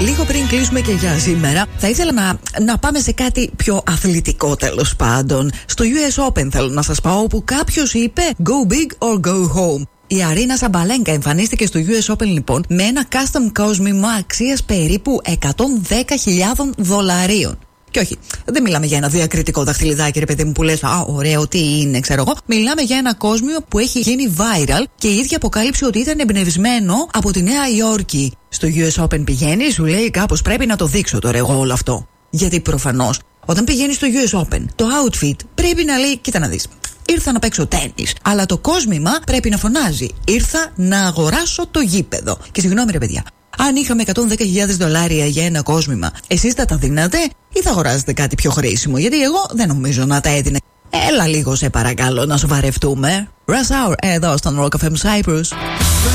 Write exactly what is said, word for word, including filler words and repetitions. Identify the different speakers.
Speaker 1: Λίγο πριν κλείσουμε και για σήμερα, θα ήθελα να, να πάμε σε κάτι πιο αθλητικό, τέλος πάντων. Στο γιου ες Open θέλω να σας πάω, όπου κάποιος είπε Go big or go home. Η Αρίνα Σαμπαλένκα εμφανίστηκε στο γιου ες Open λοιπόν με ένα custom κόσμημα αξίας περίπου εκατόν δέκα χιλιάδες δολαρίων. Και όχι, δεν μιλάμε για ένα διακριτικό δαχτυλιδάκι, ρε παιδί μου, που λες, α, ωραίο, τι είναι, ξέρω εγώ. Μιλάμε για ένα κόσμιο που έχει γίνει viral και η ίδια αποκάλυψε ότι ήταν εμπνευσμένο από τη Νέα Υόρκη. Στο γιου ες Open πηγαίνει, σου λέει κάπως πρέπει να το δείξω τώρα εγώ όλο αυτό. Γιατί προφανώς όταν πηγαίνει στο γιου ες Open, το outfit πρέπει να λέει, κοίτα να δεις. Ήρθα να παίξω τένις. Αλλά το κόσμημα πρέπει να φωνάζει. Ήρθα να αγοράσω το γήπεδο. Και συγγνώμη, ρε παιδιά. Αν είχαμε εκατόν δέκα χιλιάδες δολάρια για ένα κόσμημα, εσείς θα τα δίνατε ή θα αγοράζετε κάτι πιο χρήσιμο? Γιατί εγώ δεν νομίζω να τα έδινε. Έλα λίγο σε παρακαλώ να σοβαρευτούμε. Rush Hour εδώ στον Rock εφ εμ Cyprus.